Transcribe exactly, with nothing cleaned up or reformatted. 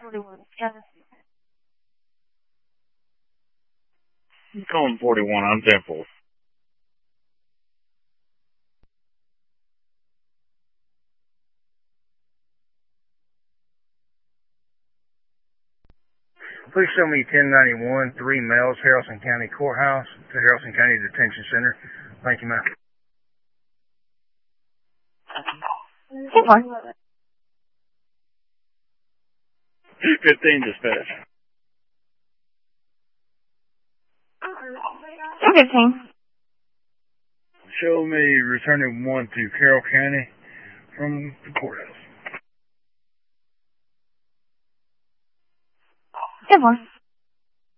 forty-one. Travis. I'm calling forty-one. I'm ten four. Please show me ten ninety-one, three males, Haralson County Courthouse to Haralson County Detention Center. Thank you, ma'am. ten four. two fifteen dispatch. two fifteen. Show me returning one to Carroll County from the courthouse. ten four.